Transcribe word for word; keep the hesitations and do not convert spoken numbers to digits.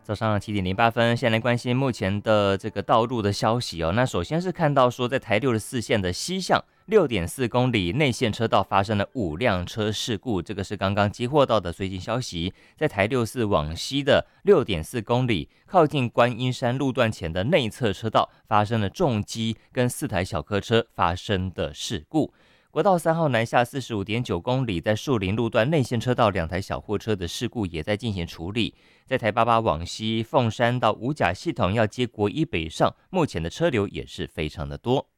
早上七点零八分，先来关心目前的这个道路的消息哦。那首先是看到说，在台六十四线的西向六点四公里内线车道发生了五辆车事故，这个是刚刚接获到的最新消息。在台六四往西的六点四公里，靠近观音山路段前的内侧车道发生了重机跟四台小客车发生的事故。国道三号南下四十五点九公里，在树林路段内线车道两台小货车的事故也在进行处理。在台八八往西凤山到五甲系统要接国一北上，目前的车流也是非常的多。